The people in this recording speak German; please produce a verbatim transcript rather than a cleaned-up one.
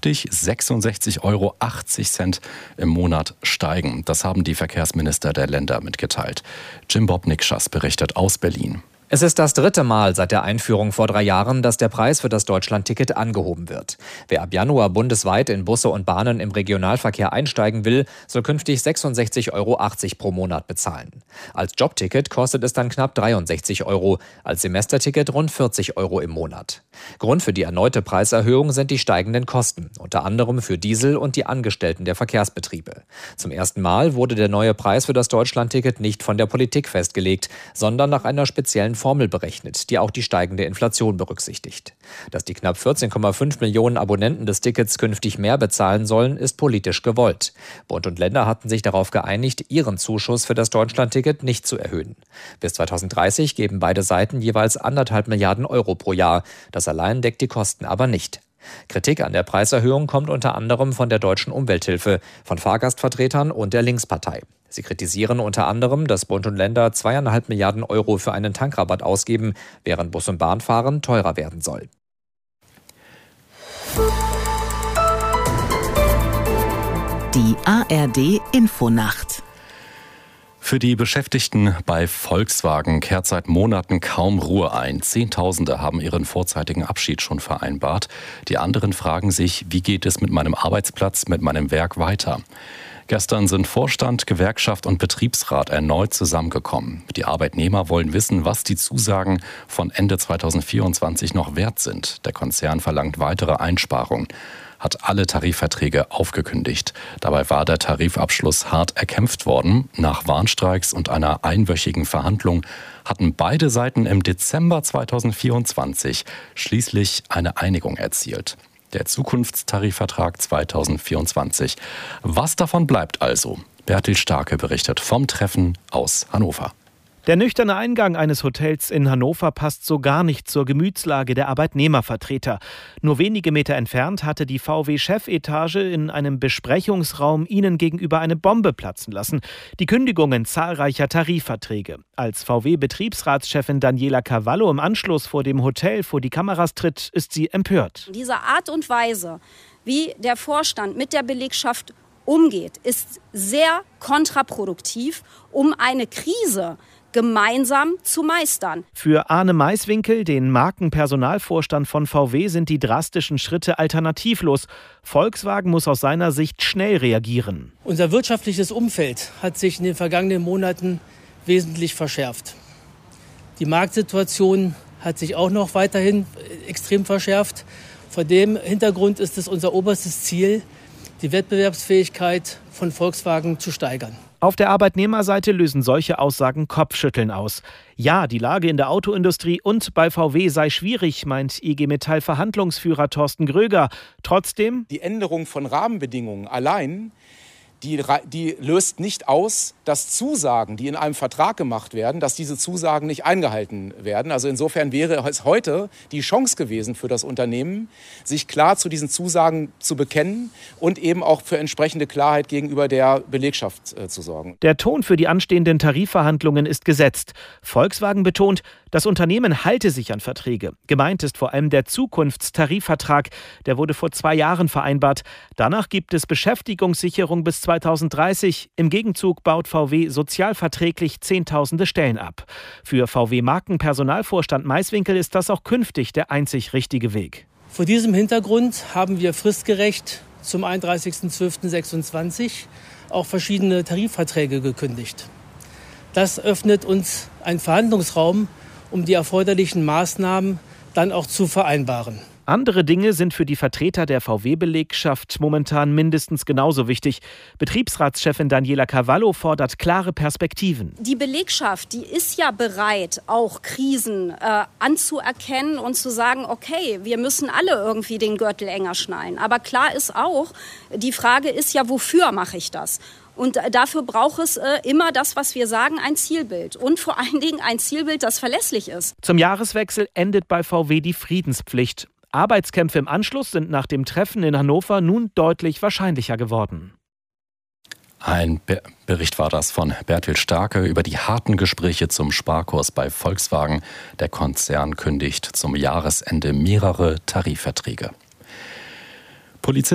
künftig sechsundsechzig Euro achtzig im Monat steigen. Das haben die Verkehrsminister der Länder mitgeteilt. Jim Bob Nikschas berichtet aus Berlin. Es ist das dritte Mal seit der Einführung vor drei Jahren, dass der Preis für das Deutschlandticket angehoben wird. Wer ab Januar bundesweit in Busse und Bahnen im Regionalverkehr einsteigen will, soll künftig sechsundsechzig Euro achtzig pro Monat bezahlen. Als Jobticket kostet es dann knapp dreiundsechzig Euro, als Semesterticket rund vierzig Euro im Monat. Grund für die erneute Preiserhöhung sind die steigenden Kosten, unter anderem für Diesel und die Angestellten der Verkehrsbetriebe. Zum ersten Mal wurde der neue Preis für das Deutschlandticket nicht von der Politik festgelegt, sondern nach einer speziellen Formel berechnet, die auch die steigende Inflation berücksichtigt. Dass die knapp vierzehn Komma fünf Millionen Abonnenten des Tickets künftig mehr bezahlen sollen, ist politisch gewollt. Bund und Länder hatten sich darauf geeinigt, ihren Zuschuss für das Deutschlandticket nicht zu erhöhen. Bis zweitausenddreißig geben beide Seiten jeweils anderthalb Milliarden Euro pro Jahr. Das allein deckt die Kosten aber nicht. Kritik an der Preiserhöhung kommt unter anderem von der Deutschen Umwelthilfe, von Fahrgastvertretern und der Linkspartei. Sie kritisieren unter anderem, dass Bund und Länder zweieinhalb Milliarden Euro für einen Tankrabatt ausgeben, während Bus- und Bahnfahren teurer werden soll. Die A R D-Infonacht. Für die Beschäftigten bei Volkswagen kehrt seit Monaten kaum Ruhe ein. Zehntausende haben ihren vorzeitigen Abschied schon vereinbart. Die anderen fragen sich, wie geht es mit meinem Arbeitsplatz, mit meinem Werk weiter? Gestern sind Vorstand, Gewerkschaft und Betriebsrat erneut zusammengekommen. Die Arbeitnehmer wollen wissen, was die Zusagen von Ende zweitausendvierundzwanzig noch wert sind. Der Konzern verlangt weitere Einsparungen, hat alle Tarifverträge aufgekündigt. Dabei war der Tarifabschluss hart erkämpft worden. Nach Warnstreiks und einer einwöchigen Verhandlung hatten beide Seiten im Dezember zweitausendvierundzwanzig schließlich eine Einigung erzielt. Der Zukunftstarifvertrag zweitausendvierundzwanzig. Was davon bleibt also? Bertil Starke berichtet vom Treffen aus Hannover. Der nüchterne Eingang eines Hotels in Hannover passt so gar nicht zur Gemütslage der Arbeitnehmervertreter. Nur wenige Meter entfernt hatte die V W-Chefetage in einem Besprechungsraum ihnen gegenüber eine Bombe platzen lassen. Die Kündigungen zahlreicher Tarifverträge. Als V W-Betriebsratschefin Daniela Cavallo im Anschluss vor dem Hotel vor die Kameras tritt, ist sie empört. Diese Art und Weise, wie der Vorstand mit der Belegschaft umgeht, ist sehr kontraproduktiv, um eine Krise gemeinsam zu meistern. Für Arne Maiswinkel, den Markenpersonalvorstand von V W, sind die drastischen Schritte alternativlos. Volkswagen muss aus seiner Sicht schnell reagieren. Unser wirtschaftliches Umfeld hat sich in den vergangenen Monaten wesentlich verschärft. Die Marktsituation hat sich auch noch weiterhin extrem verschärft. Vor dem Hintergrund ist es unser oberstes Ziel, die Wettbewerbsfähigkeit von Volkswagen zu steigern. Auf der Arbeitnehmerseite lösen solche Aussagen Kopfschütteln aus. Ja, die Lage in der Autoindustrie und bei V W sei schwierig, meint I G Metall-Verhandlungsführer Thorsten Gröger. Trotzdem: Die Änderung von Rahmenbedingungen allein, die, die löst nicht aus, dass Zusagen, die in einem Vertrag gemacht werden, dass diese Zusagen nicht eingehalten werden. Also insofern wäre es heute die Chance gewesen für das Unternehmen, sich klar zu diesen Zusagen zu bekennen und eben auch für entsprechende Klarheit gegenüber der Belegschaft äh, zu sorgen. Der Ton für die anstehenden Tarifverhandlungen ist gesetzt. Volkswagen betont, das Unternehmen halte sich an Verträge. Gemeint ist vor allem der Zukunftstarifvertrag. Der wurde vor zwei Jahren vereinbart. Danach gibt es Beschäftigungssicherung bis zweitausenddreißig. Im Gegenzug baut V W sozialverträglich Zehntausende Stellen ab. Für V W-Markenpersonalvorstand Maiswinkel ist das auch künftig der einzig richtige Weg. Vor diesem Hintergrund haben wir fristgerecht zum einunddreißigsten zwölften sechsundzwanzig auch verschiedene Tarifverträge gekündigt. Das öffnet uns einen Verhandlungsraum, um die erforderlichen Maßnahmen dann auch zu vereinbaren. Andere Dinge sind für die Vertreter der V W-Belegschaft momentan mindestens genauso wichtig. Betriebsratschefin Daniela Cavallo fordert klare Perspektiven. Die Belegschaft, die ist ja bereit, auch Krisen äh, anzuerkennen und zu sagen, okay, wir müssen alle irgendwie den Gürtel enger schnallen. Aber klar ist auch, die Frage ist ja, wofür mache ich das? Und dafür braucht es äh, immer das, was wir sagen, ein Zielbild. Und vor allen Dingen ein Zielbild, das verlässlich ist. Zum Jahreswechsel endet bei V W die Friedenspflicht. Arbeitskämpfe im Anschluss sind nach dem Treffen in Hannover nun deutlich wahrscheinlicher geworden. Ein Be- Bericht war das von Bertil Starke über die harten Gespräche zum Sparkurs bei Volkswagen. Der Konzern kündigt zum Jahresende mehrere Tarifverträge. Polizisten